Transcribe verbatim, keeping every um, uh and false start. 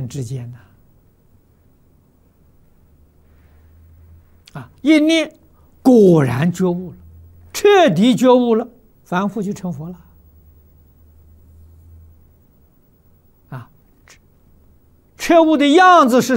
之间呢？啊，一念果然觉悟了，彻底觉悟了，凡夫就成佛了。啊，彻悟的样子是